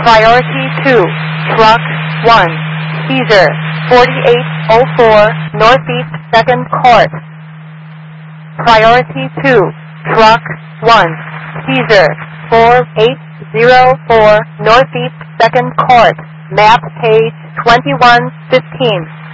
Priority 2, Truck 1, Caesar 4804 Northeast 2nd Court. Priority 2, Truck 1, Caesar 4804 Northeast 2nd Court. Map page 2115.